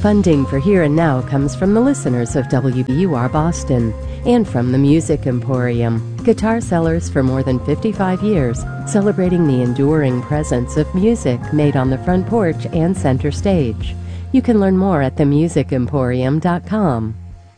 Funding for Here and Now comes from the listeners of WBUR Boston and from the Music Emporium, guitar sellers for more than 55 years, celebrating the enduring presence of music made on the front porch and center stage. You can learn more at themusicemporium.com.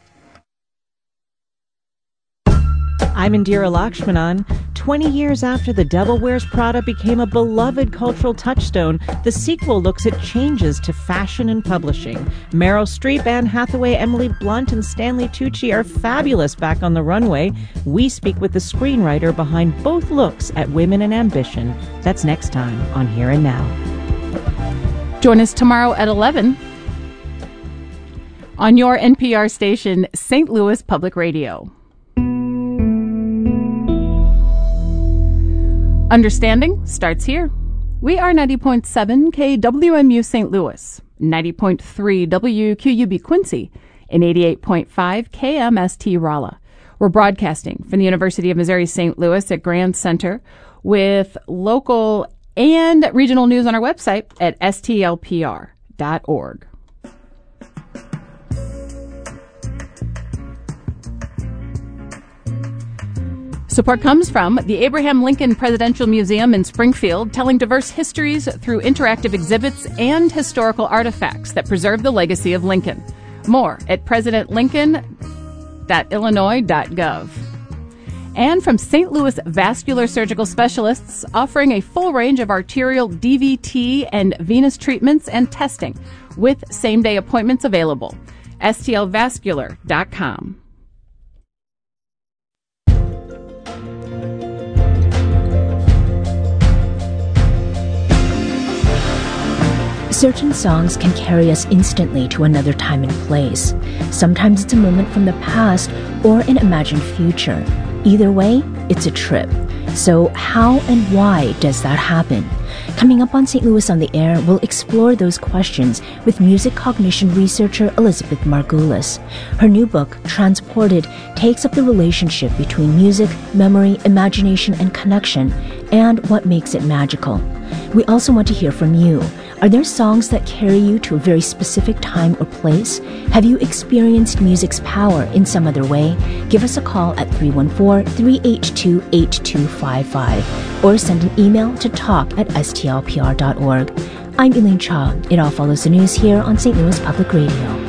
I'm Indira Lakshmanan. 20 years after The Devil Wears Prada became a beloved cultural touchstone, the sequel looks at changes to fashion and publishing. Meryl Streep, Anne Hathaway, Emily Blunt, and Stanley Tucci are fabulous back on the runway. We speak with the screenwriter behind both looks at women and ambition. That's next time on Here and Now. Join us tomorrow at 11 on your NPR station, St. Louis Public Radio. Understanding starts here. We are 90.7 KWMU St. Louis, 90.3 WQUB Quincy, and 88.5 KMST Rolla. We're broadcasting from the University of Missouri St. Louis at Grand Center with local and regional news on our website at stlpr.org. Support comes from the Abraham Lincoln Presidential Museum in Springfield, telling diverse histories through interactive exhibits and historical artifacts that preserve the legacy of Lincoln. More at presidentlincoln.illinois.gov. And from St. Louis Vascular Surgical Specialists, offering a full range of arterial DVT and venous treatments and testing with same-day appointments available. stlvascular.com. Certain songs can carry us instantly to another time and place. Sometimes it's a moment from the past or an imagined future. Either way, it's a trip. So how and why does that happen? Coming up on St. Louis on the Air, we'll explore those questions with music cognition researcher Elizabeth Margulis. Her new book, Transported, takes up the relationship between music, memory, imagination, and connection, and what makes it magical. We also want to hear from you. Are there songs that carry you to a very specific time or place? Have you experienced music's power in some other way? Give us a call at 314-382-8255 or send an email to talk@stlpr.org. I'm Elaine Cha. It all follows the news here on St. Louis Public Radio.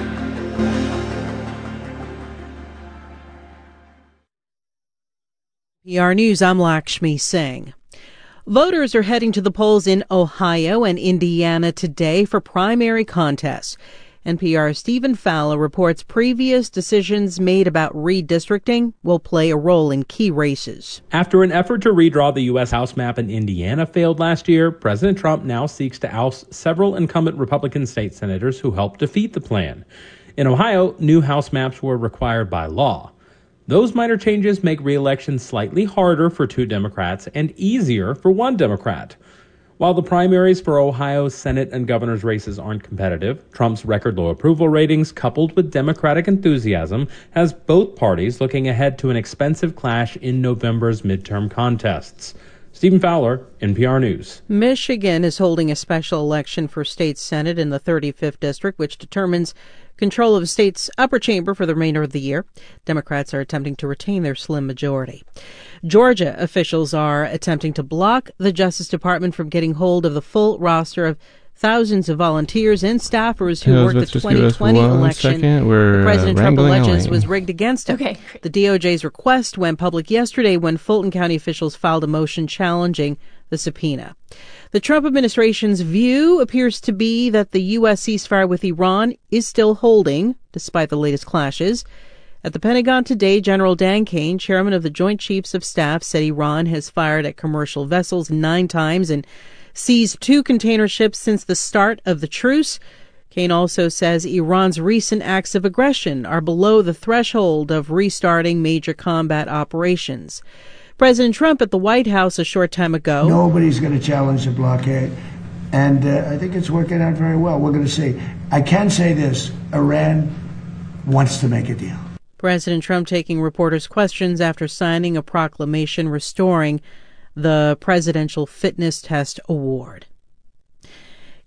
PR News, I'm Lakshmi Singh. Voters are heading to the polls in Ohio and Indiana today for primary contests. NPR's Stephen Fowler reports previous decisions made about redistricting will play a role in key races. After an effort to redraw the U.S. House map in Indiana failed last year, President Trump now seeks to oust several incumbent Republican state senators who helped defeat the plan. In Ohio, new House maps were required by law. Those minor changes make re-election slightly harder for two Democrats and easier for one Democrat. While the primaries for Ohio's Senate and governor's races aren't competitive, Trump's record low approval ratings, coupled with Democratic enthusiasm, has both parties looking ahead to an expensive clash in November's midterm contests. Stephen Fowler, NPR News. Michigan is holding a special election for state Senate in the 35th District, which determines control of the state's upper chamber for the remainder of the year. Democrats are attempting to retain their slim majority. Georgia officials are attempting to block the Justice Department from getting hold of the full roster of thousands of volunteers and staffers who worked the 2020 election. President Trump alleges was rigged against him. Okay. The DOJ's request went public yesterday when Fulton County officials filed a motion challenging the subpoena. The Trump administration's view appears to be that the U.S. ceasefire with Iran is still holding, despite the latest clashes. At the Pentagon today, General Dan Kane, chairman of the Joint Chiefs of Staff, said Iran has fired at commercial vessels 9 times and seized 2 container ships since the start of the truce. Kane also says Iran's recent acts of aggression are below the threshold of restarting major combat operations. President Trump at the White House a short time ago. Nobody's going to challenge the blockade, and I think it's working out very well. We're going to see. I can say this, Iran wants to make a deal. President Trump taking reporters' questions after signing a proclamation restoring the Presidential Fitness Test Award.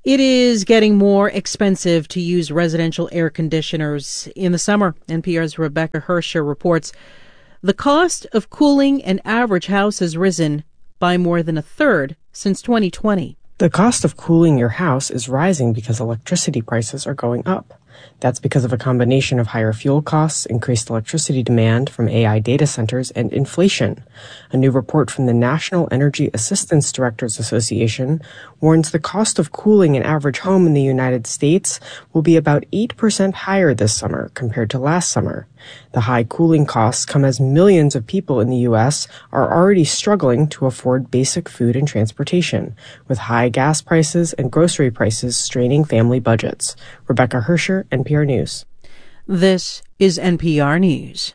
It is getting more expensive to use residential air conditioners in the summer. NPR's Rebecca Hersher reports the cost of cooling an average house has risen by more than a third since 2020. The cost of cooling your house is rising because electricity prices are going up. That's because of a combination of higher fuel costs, increased electricity demand from AI data centers, and inflation. A new report from the National Energy Assistance Directors Association warns the cost of cooling an average home in the United States will be about 8% higher this summer compared to last summer. The high cooling costs come as millions of people in the U.S. are already struggling to afford basic food and transportation, with high gas prices and grocery prices straining family budgets. Rebecca Hersher, NPR News. This is NPR News.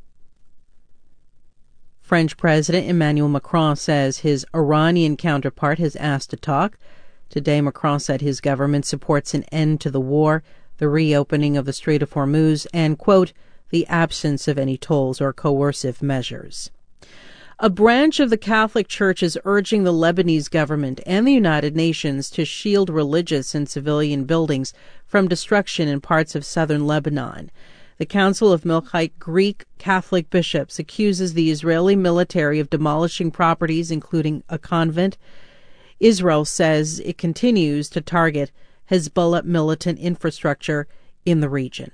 French President Emmanuel Macron says his Iranian counterpart has asked to talk. Today, Macron said his government supports an end to the war, the reopening of the Strait of Hormuz, and, quote, the absence of any tolls or coercive measures. A branch of the Catholic Church is urging the Lebanese government and the United Nations to shield religious and civilian buildings from destruction in parts of southern Lebanon. The Council of Milchite Greek Catholic bishops accuses the Israeli military of demolishing properties, including a convent. Israel says it continues to target Hezbollah militant infrastructure in the region.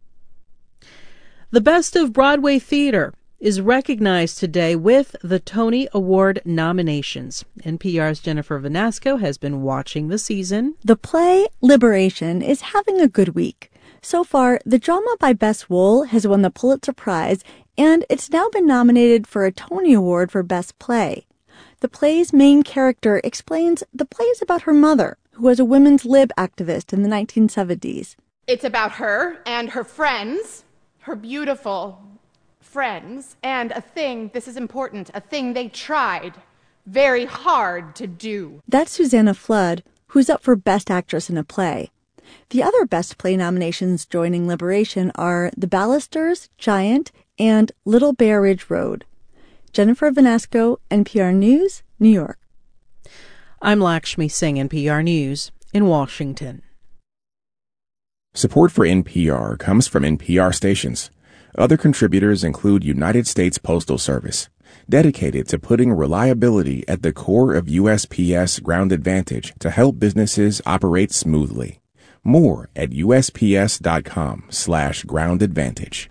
The Best of Broadway Theater is recognized today with the Tony Award nominations. NPR's Jennifer Vanasco has been watching the season. The play Liberation is having a good week. So far, the drama by Bess Wohl has won the Pulitzer Prize, and it's now been nominated for a Tony Award for Best Play. The play's main character explains the play is about her mother, who was a women's lib activist in the 1970s. It's about her and her friends, her beautiful friends, and a thing, this is important, a thing they tried very hard to do. That's Susanna Flood, who's up for Best Actress in a Play. The other Best Play nominations joining Liberation are The Ballisters, Giant, and Little Bear Ridge Road. Jennifer Vanasco, NPR News, New York. I'm Lakshmi Singh, NPR News in Washington. Support for NPR comes from NPR stations. Other contributors include United States Postal Service, dedicated to putting reliability at the core of USPS Ground Advantage to help businesses operate smoothly. More at USPS.com/Ground Advantage.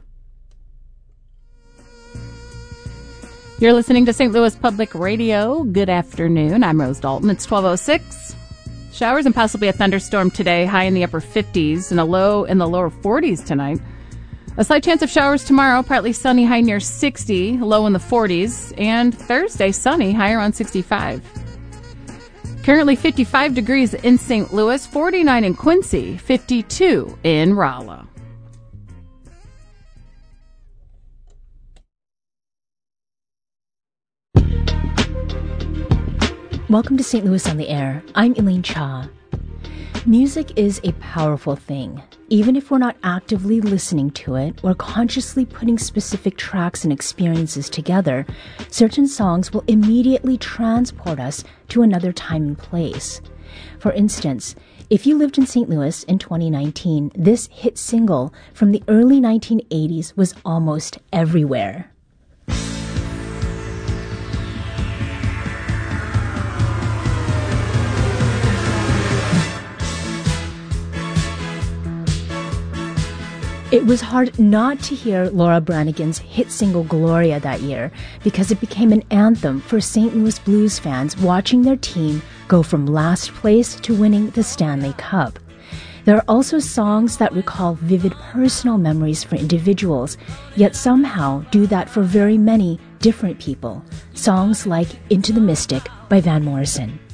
You're listening to St. Louis Public Radio. Good afternoon. I'm Rose Dalton. It's 12:06. Showers and possibly a thunderstorm today, high in the upper 50s and a low in the lower 40s tonight. A slight chance of showers tomorrow, partly sunny, high near 60, low in the 40s. And Thursday, sunny, high around 65. Currently 55 degrees in St. Louis, 49 in Quincy, 52 in Rolla. Welcome to St. Louis on the Air. I'm Elaine Cha. Music is a powerful thing. Even if we're not actively listening to it or consciously putting specific tracks and experiences together, certain songs will immediately transport us to another time and place. For instance, if you lived in St. Louis in 2019, this hit single from the early 1980s was almost everywhere. It was hard not to hear Laura Branigan's hit single Gloria that year because it became an anthem for St. Louis Blues fans watching their team go from last place to winning the Stanley Cup. There are also songs that recall vivid personal memories for individuals, yet somehow do that for very many different people. Songs like Into the Mystic by Van Morrison.